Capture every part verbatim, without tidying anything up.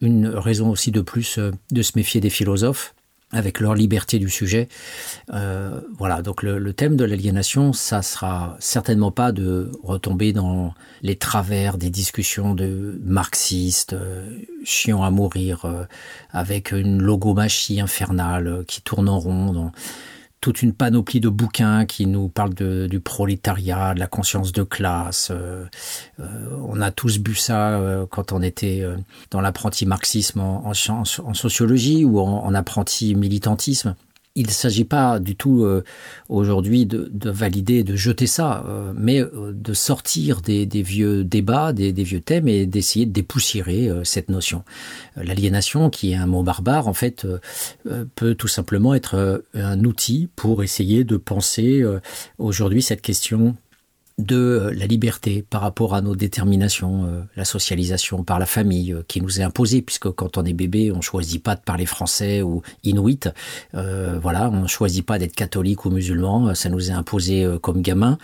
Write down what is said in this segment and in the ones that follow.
une raison aussi de plus euh, de se méfier des philosophes, avec leur liberté du sujet. Euh, voilà, donc le, le thème de l'aliénation, ça sera certainement pas de retomber dans les travers des discussions de marxistes, euh, chiants à mourir, euh, avec une logomachie infernale euh, qui tourne en rond, dans toute une panoplie de bouquins qui nous parlent de, du prolétariat, de la conscience de classe. Euh, euh, on a tous bu ça euh, quand on était euh, dans l'apprenti marxisme en, en, en sociologie ou en, en apprenti militantisme. Il ne s'agit pas du tout euh, aujourd'hui de, de valider, de jeter ça, euh, mais euh, de sortir des, des vieux débats, des, des vieux thèmes et d'essayer de dépoussiérer euh, cette notion. Euh, l'aliénation, qui est un mot barbare, en fait, euh, euh, peut tout simplement être euh, un outil pour essayer de penser euh, aujourd'hui cette question de la liberté par rapport à nos déterminations, euh, la socialisation par la famille euh, qui nous est imposée, puisque quand on est bébé, on choisit pas de parler français ou inuit, euh, voilà, on choisit pas d'être catholique ou musulman, ça nous est imposé euh, comme gamin,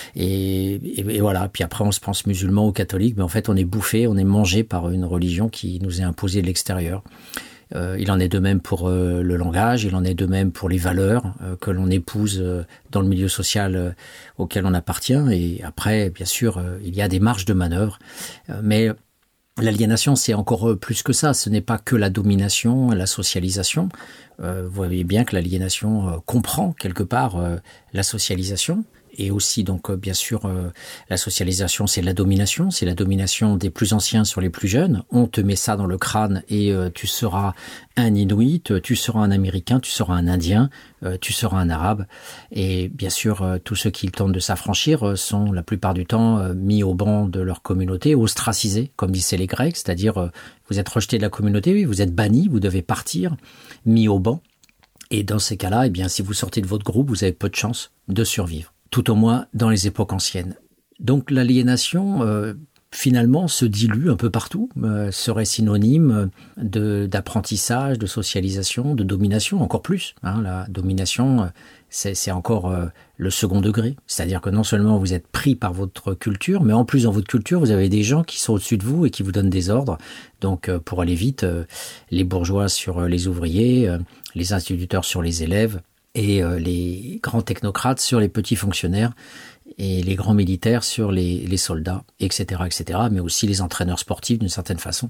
et, et, et voilà, puis après on se pense musulman ou catholique, mais en fait on est bouffé, on est mangé par une religion qui nous est imposée de l'extérieur. Euh, il en est de même pour euh, le langage, il en est de même pour les valeurs euh, que l'on épouse euh, dans le milieu social euh, auquel on appartient. Et après, bien sûr, euh, il y a des marges de manœuvre. Euh, mais l'aliénation, c'est encore plus que ça. Ce n'est pas que la domination, la socialisation. Euh, vous voyez bien que l'aliénation euh, comprend quelque part euh, la socialisation. Et aussi, donc, euh, bien sûr, euh, la socialisation, c'est la domination. C'est la domination des plus anciens sur les plus jeunes. On te met ça dans le crâne et euh, tu seras un Inuit, tu seras un Américain, tu seras un Indien, euh, tu seras un Arabe. Et bien sûr, euh, tous ceux qui tentent de s'affranchir euh, sont la plupart du temps euh, mis au banc de leur communauté, ostracisés, comme disaient les Grecs. C'est-à-dire, euh, vous êtes rejeté de la communauté, oui, vous êtes banni, vous devez partir, mis au banc. Et dans ces cas-là, eh bien, si vous sortez de votre groupe, vous avez peu de chances de survivre. Tout au moins dans les époques anciennes. Donc l'aliénation, euh, finalement, se dilue un peu partout, euh, serait synonyme de, d'apprentissage, de socialisation, de domination, encore plus. Hein, la domination, c'est, c'est encore euh, le second degré. C'est-à-dire que non seulement vous êtes pris par votre culture, mais en plus dans votre culture, vous avez des gens qui sont au-dessus de vous et qui vous donnent des ordres. Donc euh, pour aller vite, euh, les bourgeois sur les ouvriers, euh, les instituteurs sur les élèves, et euh, les grands technocrates sur les petits fonctionnaires et les grands militaires sur les, les soldats, et cetera, et cetera, mais aussi les entraîneurs sportifs d'une certaine façon.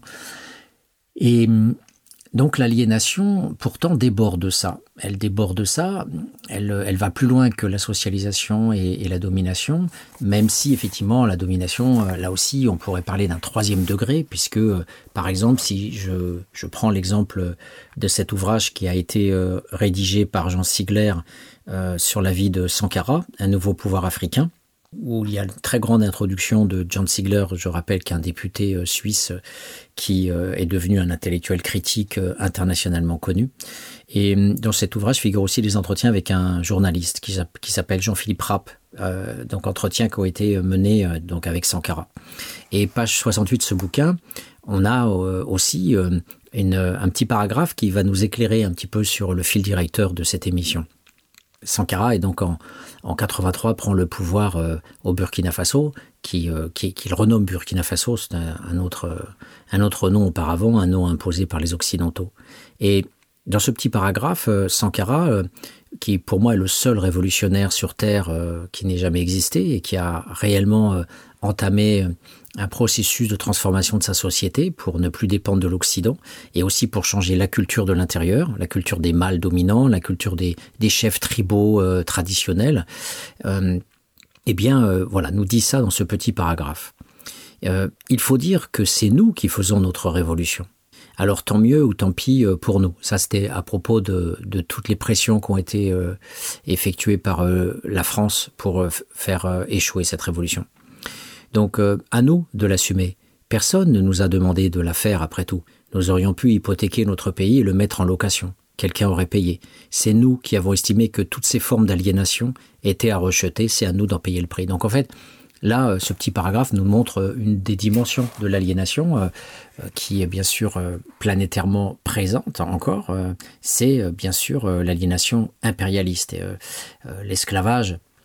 Et donc l'aliénation, pourtant, déborde ça. Elle déborde ça, elle, elle va plus loin que la socialisation et, et la domination, même si, effectivement, la domination, là aussi, on pourrait parler d'un troisième degré, puisque, par exemple, si je, je prends l'exemple de cet ouvrage qui a été euh, rédigé par Jean Sigler euh, sur la vie de Sankara, Un nouveau pouvoir africain, où il y a une très grande introduction de John Sigler, je rappelle qu'un député euh, suisse euh, qui euh, est devenu un intellectuel critique euh, internationalement connu. Et euh, dans cet ouvrage figurent aussi des entretiens avec un journaliste qui, qui s'appelle Jean-Philippe Rapp, euh, donc entretiens qui ont été menés euh, donc avec Sankara. Et page soixante-huit de ce bouquin, on a euh, aussi euh, une, un petit paragraphe qui va nous éclairer un petit peu sur le fil directeur de cette émission. Sankara est donc en, en quatre-vingt-trois prend le pouvoir euh, au Burkina Faso, qui, euh, qui, qui le renomme Burkina Faso, c'est un, un, autre, euh, un autre nom auparavant, un nom imposé par les Occidentaux. Et dans ce petit paragraphe, euh, Sankara, euh, qui pour moi est le seul révolutionnaire sur Terre euh, qui n'ait jamais existé et qui a réellement euh, entamé un processus de transformation de sa société pour ne plus dépendre de l'Occident et aussi pour changer la culture de l'intérieur, la culture des mâles dominants, la culture des, des chefs tribaux euh, traditionnels. Euh, eh bien, euh, voilà, nous dit ça dans ce petit paragraphe. Euh, il faut dire que c'est nous qui faisons notre révolution. Alors tant mieux ou tant pis pour nous. Ça, c'était à propos de, de toutes les pressions qui ont été euh, effectuées par euh, la France pour euh, faire euh, échouer cette révolution. Donc, euh, à nous de l'assumer. Personne ne nous a demandé de la faire, après tout. Nous aurions pu hypothéquer notre pays et le mettre en location. Quelqu'un aurait payé. C'est nous qui avons estimé que toutes ces formes d'aliénation étaient à rejeter. C'est à nous d'en payer le prix. Donc, en fait, là, ce petit paragraphe nous montre une des dimensions de l'aliénation euh, qui est bien sûr euh, planétairement présente encore. Euh, c'est euh, bien sûr euh, l'aliénation impérialiste. Et, euh, euh, l'esclavage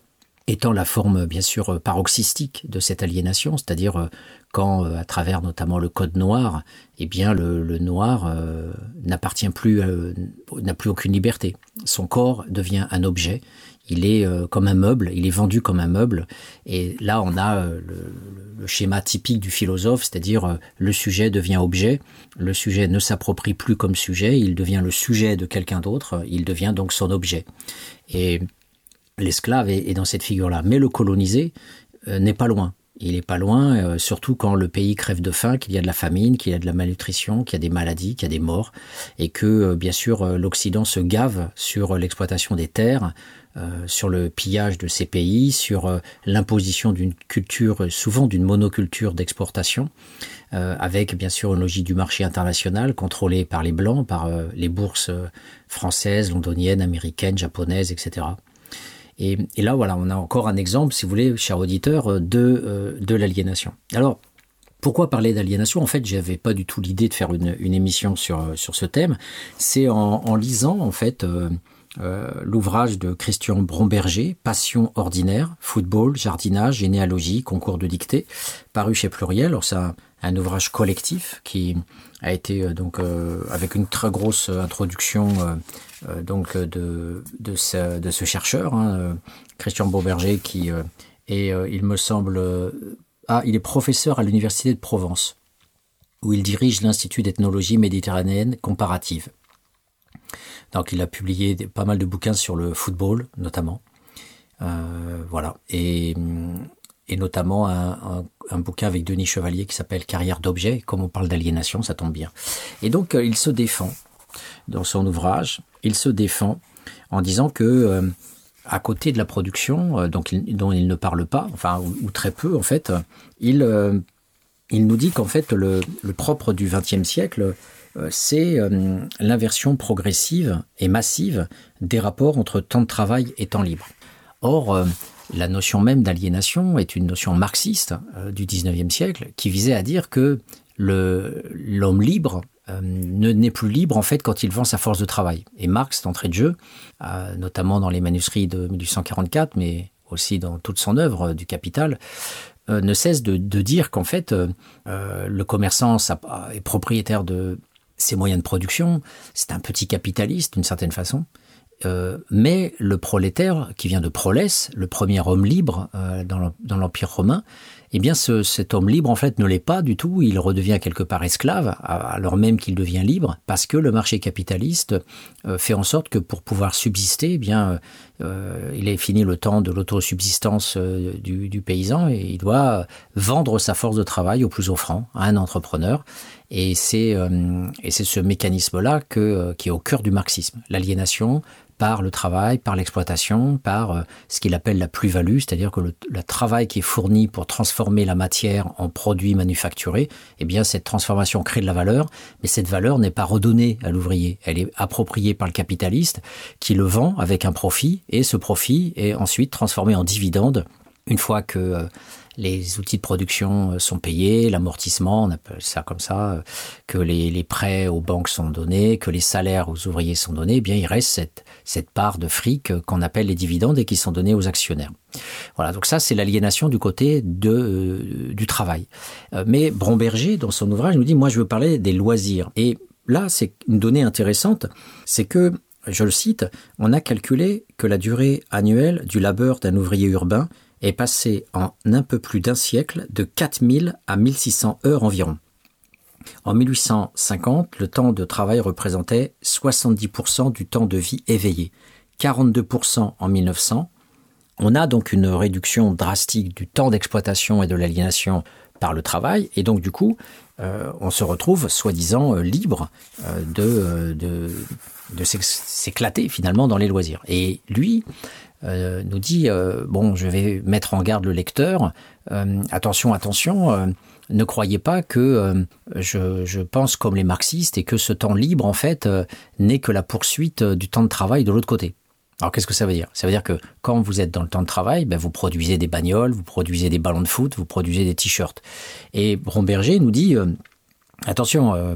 étant la forme bien sûr paroxystique de cette aliénation, c'est-à-dire quand, à travers notamment le code noir, eh bien le, le noir euh, n'appartient plus, euh, n'a plus aucune liberté. Son corps devient un objet, il est euh, comme un meuble, il est vendu comme un meuble, et là on a euh, le, le schéma typique du philosophe, c'est-à-dire euh, le sujet devient objet, le sujet ne s'approprie plus comme sujet, il devient le sujet de quelqu'un d'autre, il devient donc son objet. Et l'esclave est, est dans cette figure-là. Mais le colonisé euh, n'est pas loin. Il n'est pas loin, euh, surtout quand le pays crève de faim, qu'il y a de la famine, qu'il y a de la malnutrition, qu'il y a des maladies, qu'il y a des morts, et que, euh, bien sûr, euh, l'Occident se gave sur l'exploitation des terres, euh, sur le pillage de ces pays, sur euh, l'imposition d'une culture, souvent d'une monoculture d'exportation, euh, avec, bien sûr, une logique du marché international contrôlée par les Blancs, par euh, les bourses françaises, londoniennes, américaines, japonaises, et cetera. Et, et là, voilà, on a encore un exemple, si vous voulez, cher auditeur, de, euh, de l'aliénation. Alors, pourquoi parler d'aliénation ? En fait, je n'avais pas du tout l'idée de faire une, une émission sur, sur ce thème. C'est en, en lisant, en fait, euh, euh, l'ouvrage de Christian Bromberger, Passion ordinaire, football, jardinage, généalogie, concours de dictée, paru chez Pluriel. Alors, c'est un, un ouvrage collectif qui a été, euh, donc, euh, avec une très grosse introduction euh, Euh, donc de, de, ce, de ce chercheur, hein, euh, Christian Bromberger, qui euh, est, euh, il me semble, euh, ah, il est professeur à l'Université de Provence, où il dirige l'Institut d'ethnologie méditerranéenne comparative. Donc il a publié des, pas mal de bouquins sur le football, notamment. Euh, voilà. Et, et notamment un, un, un bouquin avec Denis Chevalier qui s'appelle Carrière d'objet. Comme on parle d'aliénation, ça tombe bien. Et donc euh, il se défend. Dans son ouvrage, il se défend en disant que, euh, à côté de la production, euh, donc il, dont il ne parle pas, enfin ou, ou très peu en fait, il, euh, il nous dit qu'en fait le, le propre du vingtième siècle, euh, c'est euh, l'inversion progressive et massive des rapports entre temps de travail et temps libre. Or, euh, la notion même d'aliénation est une notion marxiste euh, du dix-neuvième siècle qui visait à dire que le, l'homme libre Euh, ne n'est plus libre en fait quand il vend sa force de travail. Et Marx, d'entrée de jeu, euh, notamment dans les manuscrits de mille huit cent quarante-quatre, mais aussi dans toute son œuvre euh, du Capital, euh, ne cesse de, de dire qu'en fait, euh, euh, le commerçant ça, est propriétaire de ses moyens de production, c'est un petit capitaliste d'une certaine façon, euh, mais le prolétaire, qui vient de prolès, le premier homme libre euh, dans, dans l'Empire romain, eh bien, ce, cet homme libre, en fait, ne l'est pas du tout. Il redevient quelque part esclave, alors même qu'il devient libre, parce que le marché capitaliste euh, fait en sorte que pour pouvoir subsister, eh bien, euh, il est fini le temps de l'autosubsistance euh, du, du paysan et il doit vendre sa force de travail au plus offrant à un entrepreneur. Et c'est, euh, et c'est ce mécanisme-là que, euh, qui est au cœur du marxisme. L'aliénation par le travail, par l'exploitation, par euh, ce qu'il appelle la plus-value, c'est-à-dire que le, le travail qui est fourni pour transformer la matière en produit manufacturé, eh bien cette transformation crée de la valeur, mais cette valeur n'est pas redonnée à l'ouvrier, elle est appropriée par le capitaliste qui le vend avec un profit, et ce profit est ensuite transformé en dividende une fois que euh, les outils de production sont payés, l'amortissement, on appelle ça comme ça, que les, les prêts aux banques sont donnés, que les salaires aux ouvriers sont donnés, eh bien il reste cette, cette part de fric qu'on appelle les dividendes et qui sont donnés aux actionnaire. Voilà, donc ça c'est l'aliénation du côté de, euh, du travail. Euh, mais Bromberger, dans son ouvrage, nous dit, moi je veux parler des loisirs. Et là, c'est une donnée intéressante, c'est que, je le cite, on a calculé que la durée annuelle du labeur d'un ouvrier urbain est passé en un peu plus d'un siècle de quatre mille à mille six cents heures environ. En mille huit cent cinquante, le temps de travail représentait soixante-dix pour cent du temps de vie éveillé, quarante-deux pour cent en mille neuf cents. On a donc une réduction drastique du temps d'exploitation et de l'aliénation par le travail, et donc du coup, euh, on se retrouve soi-disant euh, libre euh, de, euh, de, de s'éclater finalement dans les loisirs. Et lui euh, nous dit, euh, bon, je vais mettre en garde le lecteur, euh, attention, attention, euh, ne croyez pas que euh, je, je pense comme les marxistes et que ce temps libre, en fait, euh, n'est que la poursuite du temps de travail de l'autre côté. Alors, qu'est-ce que ça veut dire ? Ça veut dire que quand vous êtes dans le temps de travail, ben, vous produisez des bagnoles, vous produisez des ballons de foot, vous produisez des t-shirts. Et Bromberger nous dit, euh, Attention, euh,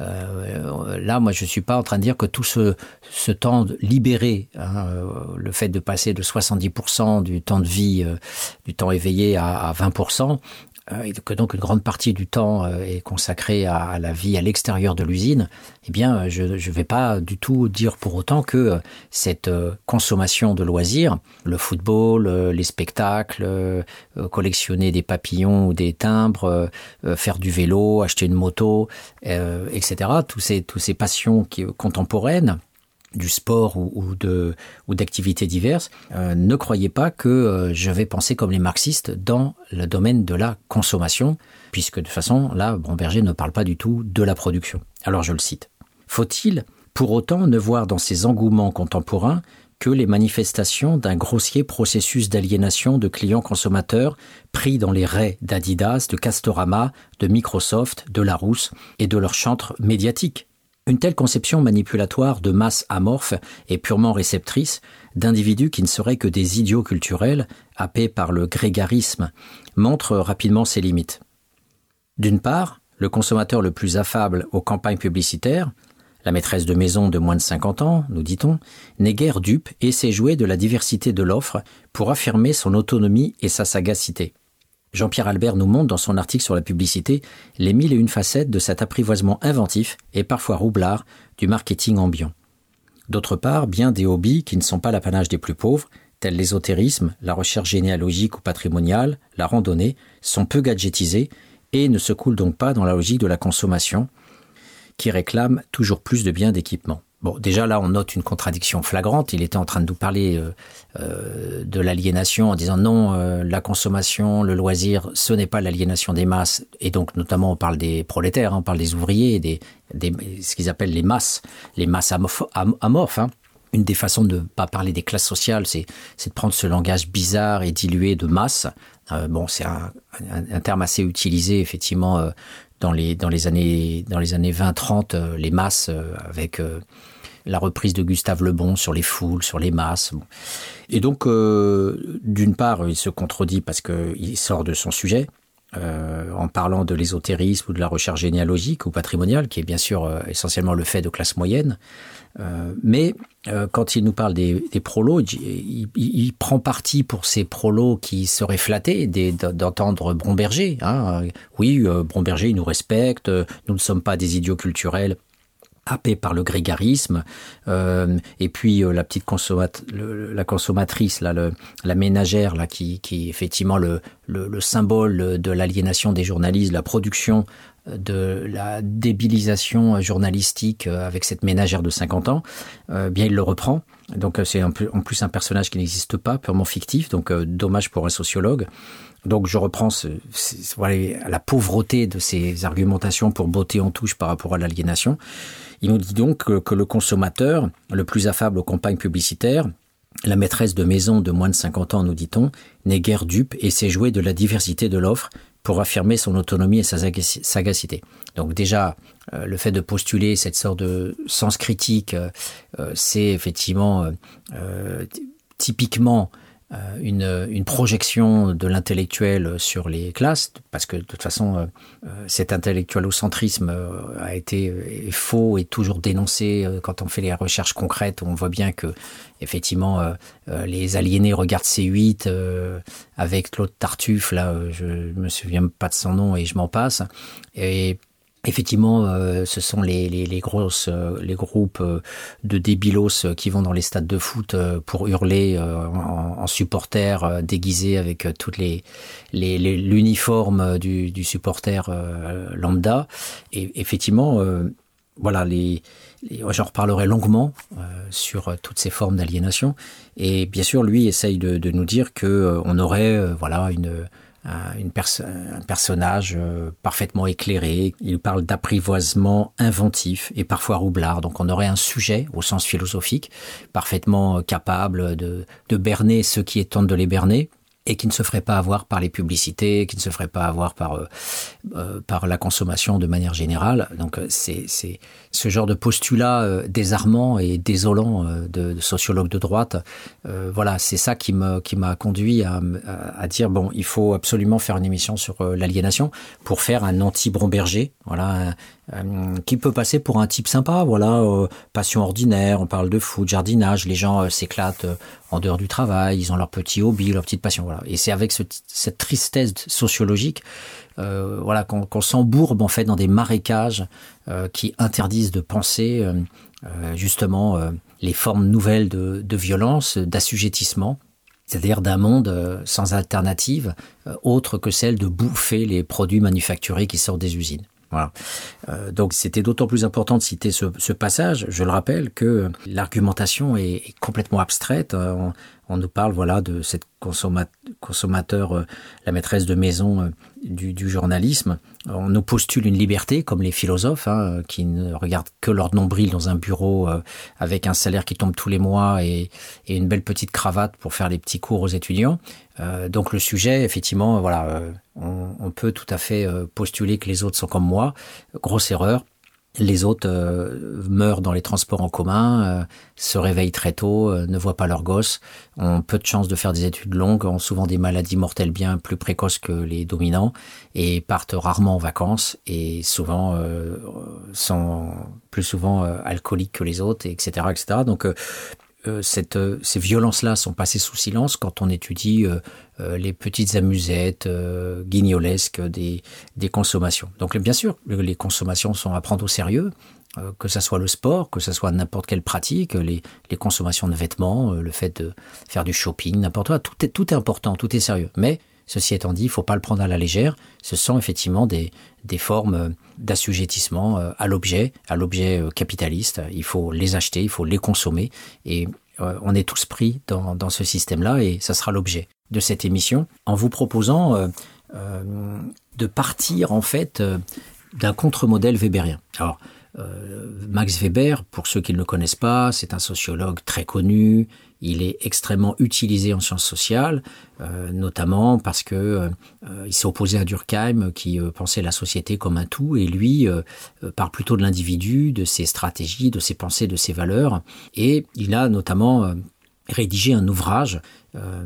euh, là, moi, je ne suis pas en train de dire que tout ce, ce temps libéré, hein, euh, le fait de passer de soixante-dix pour cent du temps de vie, euh, du temps éveillé à, à vingt pour cent, euh, et que donc une grande partie du temps euh, est consacrée à, à la vie à l'extérieur de l'usine, eh bien, je ne vais pas du tout dire pour autant que euh, cette euh, consommation de loisirs, le football, euh, les spectacles, euh, collectionner des papillons ou des timbres, euh, euh, faire du vélo, acheter une moto, euh, et cetera, tous ces, tous ces passions qui, contemporaines, du sport ou, ou, de, ou d'activités diverses, euh, ne croyez pas que euh, je vais penser comme les marxistes dans le domaine de la consommation, puisque de toute façon, là, Bromberger ne parle pas du tout de la production. Alors je le cite. Faut-il, pour autant, ne voir dans ces engouements contemporains que les manifestations d'un grossier processus d'aliénation de clients consommateurs pris dans les raies d'Adidas, de Castorama, de Microsoft, de Larousse et de leur chantre médiatique? Une telle conception manipulatoire de masse amorphe et purement réceptrice d'individus qui ne seraient que des idiots culturels, happés par le grégarisme, montre rapidement ses limites. D'une part, le consommateur le plus affable aux campagnes publicitaires, la maîtresse de maison de moins de cinquante ans, nous dit-on, n'est guère dupe et sait jouer de la diversité de l'offre pour affirmer son autonomie et sa sagacité. Jean-Pierre Albert nous montre dans son article sur la publicité les mille et une facettes de cet apprivoisement inventif et parfois roublard du marketing ambiant. D'autre part, bien des hobbies qui ne sont pas l'apanage des plus pauvres, tels l'ésotérisme, la recherche généalogique ou patrimoniale, la randonnée, sont peu gadgetisés et ne se coulent donc pas dans la logique de la consommation, qui réclame toujours plus de biens d'équipement. Bon, déjà là, on note une contradiction flagrante. Il était en train de nous parler euh, euh, de l'aliénation en disant non, euh, la consommation, le loisir, ce n'est pas l'aliénation des masses. Et donc, notamment, on parle des prolétaires, hein, on parle des ouvriers, des, des, ce qu'ils appellent les masses, les masses amorphes. Am- amorphes hein. Une des façons de ne pas parler des classes sociales, c'est, c'est de prendre ce langage bizarre et dilué de masse. Euh, bon, c'est un, un, un terme assez utilisé, effectivement, euh, dans les, dans les années, dans les années vingt trente, euh, les masses, euh, avec... Euh, la reprise de Gustave Le Bon sur les foules, sur les masses. Et donc, euh, d'une part, il se contredit parce qu'il sort de son sujet, euh, en parlant de l'ésotérisme ou de la recherche généalogique ou patrimoniale, qui est bien sûr euh, essentiellement le fait de classe moyenne. Euh, mais euh, quand il nous parle des, des prolos, il, il, il prend parti pour ces prolos qui seraient flattés des, d'entendre Bromberger. Hein. Oui, euh, Bromberger, il nous respecte, nous ne sommes pas des idiots culturels happé par le grégarisme, euh, et puis euh, la petite consommat- le, la consommatrice, là, le, la ménagère, là, qui, qui est effectivement le, le, le symbole de l'aliénation des journalistes, la production de la débilisation journalistique avec cette ménagère de cinquante ans, euh, bien il le reprend. Donc c'est un peu, en plus un personnage qui n'existe pas, purement fictif, donc euh, dommage pour un sociologue. Donc je reprends ce, ce, voilà, la pauvreté de ces argumentations pour botter en touche par rapport à l'aliénation. Il nous dit donc que, que le consommateur, le plus affable aux campagnes publicitaires, la maîtresse de maison de moins de cinquante ans, nous dit-on, n'est guère dupe et sait jouer de la diversité de l'offre pour affirmer son autonomie et sa sagacité. Donc déjà, euh, le fait de postuler cette sorte de sens critique, euh, c'est effectivement euh, typiquement Une, une projection de l'intellectuel sur les classes, parce que de toute façon, euh, cet intellectualocentrisme euh, a été est faux et toujours dénoncé euh, quand on fait les recherches concrètes. On voit bien que, effectivement, euh, euh, les aliénés regardent C huit euh, avec l'autre Tartuffe, là, je ne me souviens pas de son nom et je m'en passe. Et effectivement, euh, ce sont les, les, les grosses, euh, les groupes euh, de débilos euh, qui vont dans les stades de foot euh, pour hurler euh, en, en supporters euh, déguisés avec euh, toutes les, les, les l'uniforme du, du supporter euh, lambda. Et effectivement, euh, voilà, les, les, j'en reparlerai longuement euh, sur euh, toutes ces formes d'aliénation. Et bien sûr, lui essaye de, de nous dire que euh, on aurait, euh, voilà, une Une perso- un personnage euh, parfaitement éclairé. Il parle d'apprivoisement inventif et parfois roublard. Donc on aurait un sujet au sens philosophique parfaitement capable de, de berner ceux qui tentent de les berner. et qui ne se ferait pas avoir par les publicités, qui ne se ferait pas avoir par, euh, euh, par la consommation de manière générale. Donc c'est, c'est ce genre de postulat euh, désarmant et désolant euh, de, de sociologues de droite. Euh, voilà, c'est ça qui, me, qui m'a conduit à, à, à dire, bon, il faut absolument faire une émission sur euh, l'aliénation pour faire un anti-Bromberger, voilà, euh, qui peut passer pour un type sympa, voilà, euh, passion ordinaire, on parle de foot, jardinage, les gens euh, s'éclatent euh, en dehors du travail, ils ont leur petit hobby, leur petite passion, voilà. Et c'est avec ce, cette tristesse sociologique, euh, voilà, qu'on, qu'on s'embourbe en fait dans des marécages euh, qui interdisent de penser euh, euh, justement euh, les formes nouvelles de, de violence, d'assujettissement. C'est-à-dire d'un monde euh, sans alternative euh, autre que celle de bouffer les produits manufacturés qui sortent des usines. Voilà. Euh, donc c'était d'autant plus important de citer ce, ce passage. Je le rappelle que l'argumentation est, est complètement abstraite. On, on nous parle, voilà, de cette consomma- consommateur, euh, la maîtresse de maison euh, du, du journalisme. On nous postule une liberté, comme les philosophes, hein, qui ne regardent que leur nombril dans un bureau euh, avec un salaire qui tombe tous les mois et, et une belle petite cravate pour faire les petits cours aux étudiants. Euh, donc le sujet, effectivement, voilà, euh, on, on peut tout à fait euh, postuler que les autres sont comme moi. Grosse erreur. Les autres euh, meurent dans les transports en commun, euh, se réveillent très tôt, euh, ne voient pas leurs gosses, ont peu de chances de faire des études longues, ont souvent des maladies mortelles bien plus précoces que les dominants et partent rarement en vacances et souvent euh, sont plus souvent euh, alcooliques que les autres, et cetera, et cetera. Donc euh, Euh, cette, euh, ces violences-là sont passées sous silence quand on étudie euh, euh, les petites amusettes euh, guignolesques des, des consommations. Donc bien sûr, les consommations sont à prendre au sérieux, euh, que ça soit le sport, que ça soit n'importe quelle pratique, les, les consommations de vêtements, euh, le fait de faire du shopping, n'importe quoi, tout est, tout est important, tout est sérieux. Mais ceci étant dit, il ne faut pas le prendre à la légère. Ce sont effectivement des, des formes d'assujettissement à l'objet, à l'objet capitaliste. Il faut les acheter, il faut les consommer. Et euh, on est tous pris dans, dans ce système-là et ça sera l'objet de cette émission en vous proposant euh, euh, de partir en fait euh, d'un contre-modèle weberien. Alors, euh, Max Weber, pour ceux qui ne le connaissent pas, c'est un sociologue très connu. Il est extrêmement utilisé en sciences sociales, euh, notamment parce que euh, il s'est opposé à Durkheim, qui euh, pensait la société comme un tout, et lui euh, parle plutôt de l'individu, de ses stratégies, de ses pensées, de ses valeurs. Et il a notamment euh, rédigé un ouvrage euh,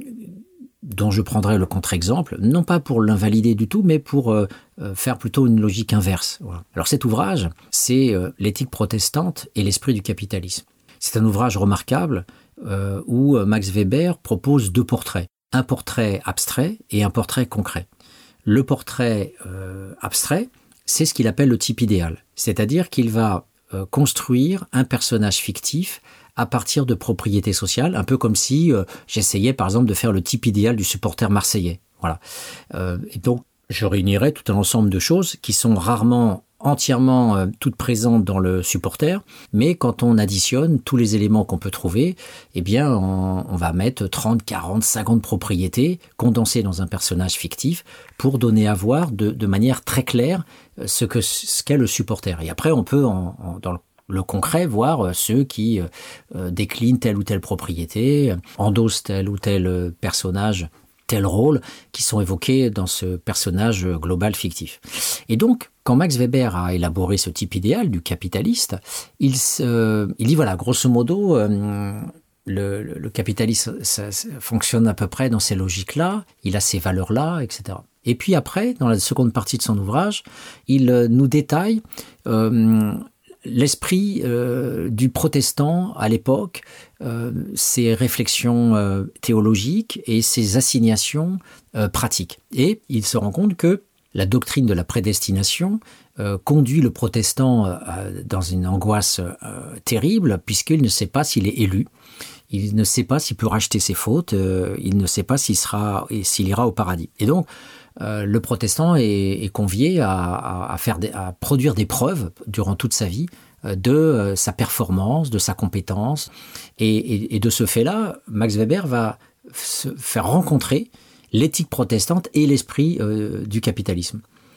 dont je prendrai le contre-exemple, non pas pour l'invalider du tout, mais pour euh, faire plutôt une logique inverse. Voilà. Alors cet ouvrage, c'est euh, l'éthique protestante et l'esprit du capitalisme. C'est un ouvrage remarquable euh, où Max Weber propose deux portraits. Un portrait abstrait et un portrait concret. Le portrait euh, abstrait, c'est ce qu'il appelle le type idéal. C'est-à-dire qu'il va euh, construire un personnage fictif à partir de propriétés sociales, un peu comme si euh, j'essayais par exemple de faire le type idéal du supporter marseillais. Voilà. Euh, et donc je réunirais tout un ensemble de choses qui sont rarement entièrement euh, toutes présentes dans le supporter, mais quand on additionne tous les éléments qu'on peut trouver, eh bien on, on va mettre trente, quarante, cinquante propriétés condensées dans un personnage fictif pour donner à voir de, de manière très claire ce que ce qu'est le supporter. Et après on peut en, en, dans le le concret, voir ceux qui euh, déclinent telle ou telle propriété, endossent tel ou tel personnage, tel rôle, qui sont évoqués dans ce personnage global fictif. Et donc, quand Max Weber a élaboré ce type idéal du capitaliste, il, se, il dit, voilà, grosso modo, euh, le, le capitalisme ça, ça fonctionne à peu près dans ces logiques-là, il a ces valeurs-là, et cetera. Et puis après, dans la seconde partie de son ouvrage, il nous détaille euh, l'esprit euh, du protestant à l'époque, euh, ses réflexions euh, théologiques et ses assignations euh, pratiques. Et il se rend compte que la doctrine de la prédestination euh, conduit le protestant euh, dans une angoisse euh, terrible, puisqu'il ne sait pas s'il est élu. Il ne sait pas s'il peut racheter ses fautes, euh, il ne sait pas s'il sera, s'il ira au paradis. Et donc, euh, le protestant est, est convié à, à, à, faire des, à produire des preuves durant toute sa vie euh, de euh, sa performance, de sa compétence. Et, et, et de ce fait-là, Max Weber va se faire rencontrer l'éthique protestante et l'esprit euh, du capitalisme.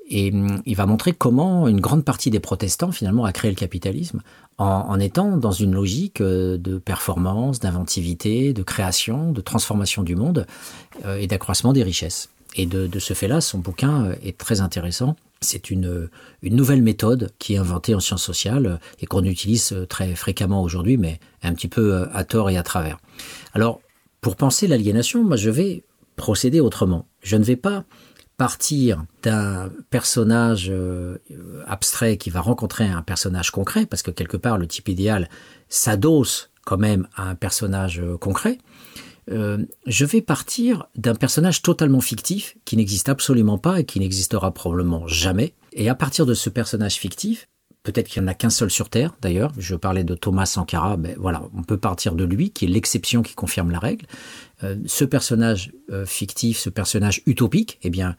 Et hum, il va montrer comment une grande partie des protestants, finalement, a créé le capitalisme en, en étant dans une logique de performance, d'inventivité, de création, de transformation du monde euh, et d'accroissement des richesses. Et de, de ce fait-là, son bouquin est très intéressant. C'est une, une nouvelle méthode qui est inventée en sciences sociales et qu'on utilise très fréquemment aujourd'hui, mais un petit peu à tort et à travers. Alors, pour penser l'aliénation, moi, je vais procéder autrement. Je ne vais pas partir d'un personnage euh, abstrait qui va rencontrer un personnage concret, parce que quelque part, le type idéal s'adosse quand même à un personnage euh, concret. Euh, je vais partir d'un personnage totalement fictif qui n'existe absolument pas et qui n'existera probablement jamais. Et à partir de ce personnage fictif, peut-être qu'il n'y en a qu'un seul sur Terre d'ailleurs, je parlais de Thomas Sankara, ben voilà, on peut partir de lui qui est l'exception qui confirme la règle. Euh, ce personnage euh, fictif, ce personnage utopique, eh bien,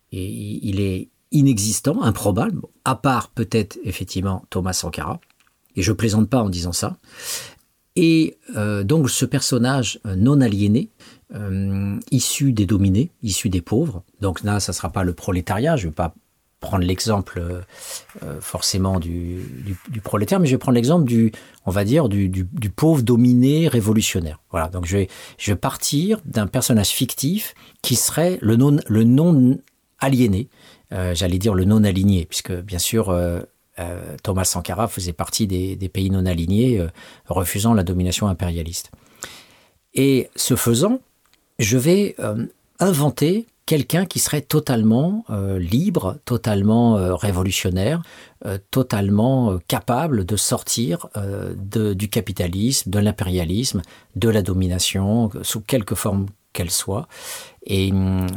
il est inexistant, improbable, à part peut-être effectivement Thomas Sankara. Et je plaisante pas en disant ça. Et euh, donc ce personnage non aliéné, euh, issu des dominés, issu des pauvres, donc là ça ne sera pas le prolétariat, je ne vais pas prendre l'exemple euh, forcément du, du, du prolétaire, mais je vais prendre l'exemple du, on va dire, du, du, du pauvre dominé révolutionnaire. Voilà, donc je vais, je vais partir d'un personnage fictif qui serait le non, le non aliéné, euh, j'allais dire le non aligné, puisque bien sûr euh, Euh, Thomas Sankara faisait partie des, des pays non alignés, euh, refusant la domination impérialiste. Et ce faisant, je vais euh, inventer quelqu'un qui serait totalement euh, libre, totalement euh, révolutionnaire, euh, totalement euh, capable de sortir euh, de, du capitalisme, de l'impérialisme, de la domination, sous quelque forme qu'elle soit. Et,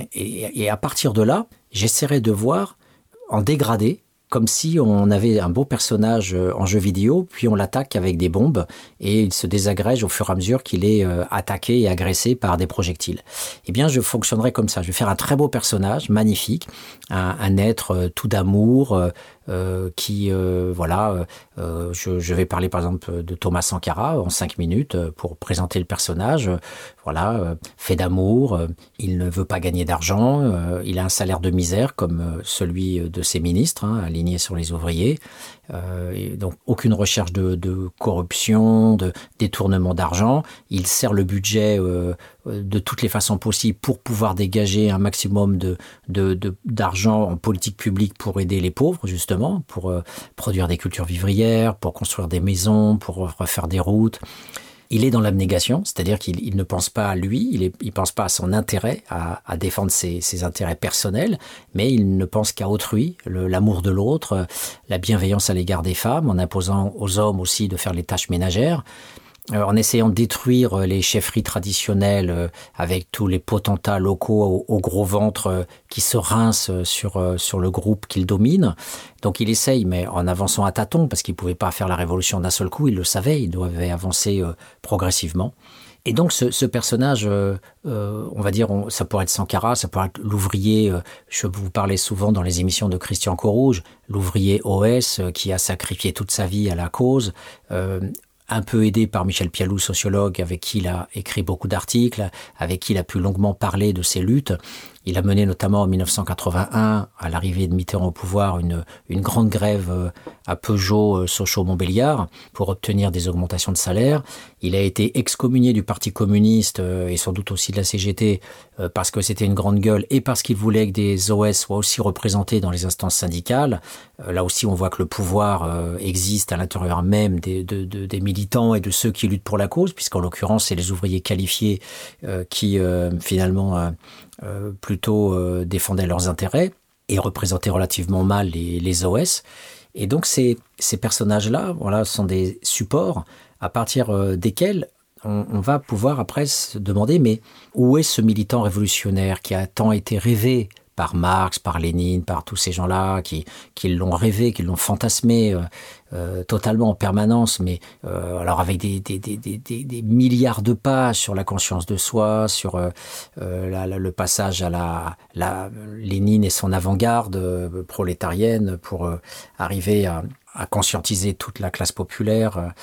et, et à partir de là, j'essaierai de voir en dégradé, comme si on avait un beau personnage en jeu vidéo, puis on l'attaque avec des bombes et il se désagrège au fur et à mesure qu'il est attaqué et agressé par des projectiles. Eh bien, je fonctionnerai comme ça. Je vais faire un très beau personnage, magnifique, un, un être tout d'amour, euh, qui, euh, voilà, euh, je, je vais parler par exemple de Thomas Sankara en cinq minutes pour présenter le personnage. Voilà, euh, fait d'amour, euh, il ne veut pas gagner d'argent, euh, il a un salaire de misère comme euh, celui de ses ministres, hein, alignés sur les ouvriers. Euh, et donc aucune recherche de, de corruption, de détournement d'argent. Il sert le budget euh, de toutes les façons possibles pour pouvoir dégager un maximum de, de, de, d'argent en politique publique pour aider les pauvres, justement, pour euh, produire des cultures vivrières, pour construire des maisons, pour refaire des routes. Il est dans l'abnégation, c'est-à-dire qu'il il ne pense pas à lui, il ne pense pas à son intérêt, à, à défendre ses, ses intérêts personnels, mais il ne pense qu'à autrui, le, l'amour de l'autre, la bienveillance à l'égard des femmes, en imposant aux hommes aussi de faire les tâches ménagères, euh, en essayant de détruire les chefferies traditionnelles euh, avec tous les potentats locaux au, au gros ventre euh, qui se rincent sur, euh, sur le groupe qu'il domine. Donc il essaye, mais en avançant à tâtons, parce qu'il ne pouvait pas faire la révolution d'un seul coup, il le savait, il devait avancer euh, progressivement. Et donc ce, ce personnage, euh, euh, on va dire, on, ça pourrait être Sankara, ça pourrait être l'ouvrier, euh, je vous parlais souvent dans les émissions de Christian Courrouge, l'ouvrier O S euh, qui a sacrifié toute sa vie à la cause, euh, un peu aidé par Michel Pialou, sociologue, avec qui il a écrit beaucoup d'articles, avec qui il a pu longuement parler de ses luttes. Il a mené notamment en dix-neuf cent quatre-vingt-un, à l'arrivée de Mitterrand au pouvoir, une, une grande grève à Peugeot, Sochaux-Montbéliard, pour obtenir des augmentations de salaire. Il a été excommunié du Parti communiste et sans doute aussi de la C G T parce que c'était une grande gueule et parce qu'il voulait que des O S soient aussi représentés dans les instances syndicales. Là aussi, on voit que le pouvoir existe à l'intérieur même des, de, de, des militants et de ceux qui luttent pour la cause, puisqu'en l'occurrence, c'est les ouvriers qualifiés qui, finalement... Euh, plutôt euh, défendaient leurs intérêts et représentaient relativement mal les, les O S. Et donc ces, ces personnages-là, voilà, sont des supports à partir euh, desquels on, on va pouvoir après se demander mais où est ce militant révolutionnaire qui a tant été rêvé par Marx, par Lénine, par tous ces gens-là qui, qui l'ont rêvé, qui l'ont fantasmé euh, euh, totalement en permanence, mais euh, alors avec des, des, des, des, des milliards de pages sur la conscience de soi, sur euh, euh, la, la, le passage à la, la Lénine et son avant-garde euh, prolétarienne pour euh, arriver à, à conscientiser toute la classe populaire.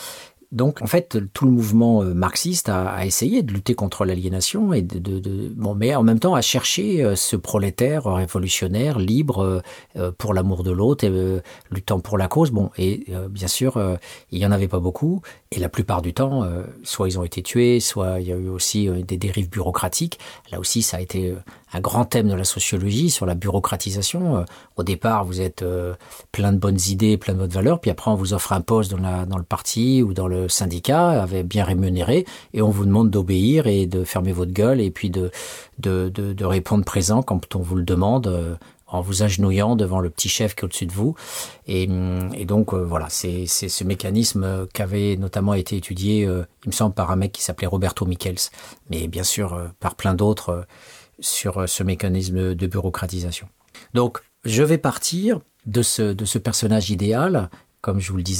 Donc, en fait, tout le mouvement marxiste a, a essayé de lutter contre l'aliénation et de, de, de, bon, mais en même temps à chercher ce prolétaire révolutionnaire, libre, euh, pour l'amour de l'autre, et, euh, luttant pour la cause. Bon, et euh, bien sûr, euh, il y en avait pas beaucoup, et la plupart du temps, euh, soit ils ont été tués, soit il y a eu aussi euh, des dérives bureaucratiques. Là aussi, ça a été euh, un grand thème de la sociologie sur la bureaucratisation. Euh, au départ, vous êtes euh, plein de bonnes idées, plein de bonnes valeurs, puis après on vous offre un poste dans, la, dans le parti ou dans le syndicat, avec bien rémunéré, et on vous demande d'obéir et de fermer votre gueule et puis de, de, de, de répondre présent quand on vous le demande, euh, en vous agenouillant devant le petit chef qui est au-dessus de vous. Et, et donc euh, voilà, c'est, c'est ce mécanisme qui avait notamment été étudié, euh, il me semble, par un mec qui s'appelait Roberto Michels, mais bien sûr euh, par plein d'autres euh, sur euh, ce mécanisme de bureaucratisation. Donc je vais partir de ce, de ce personnage idéal, comme je vous le disais,